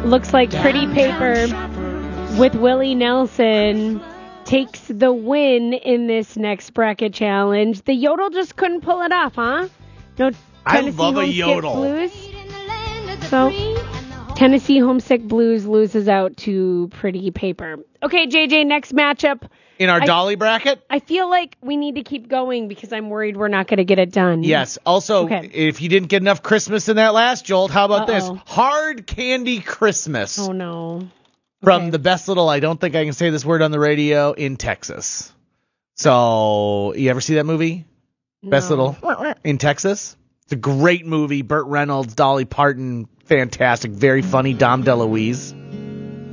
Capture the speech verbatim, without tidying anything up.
Looks like Pretty Paper with Willie Nelson takes the win in this next bracket challenge. The yodel just couldn't pull it off, huh? No Tennessee I love a Homesick yodel. Blues. So Tennessee Homesick Blues loses out to Pretty Paper. Okay, J J, next matchup. In our I, Dolly bracket? I feel like we need to keep going because I'm worried we're not going to get it done. Yes. Also, okay. If you didn't get enough Christmas in that last Jolt, how about Uh-oh. this? Hard Candy Christmas. Oh, no. From Okay. the best little, I don't think I can say this word on the radio, in Texas. So, you ever see that movie? No. Best Little in Texas? It's a great movie. Burt Reynolds, Dolly Parton, fantastic, very funny. Dom DeLuise.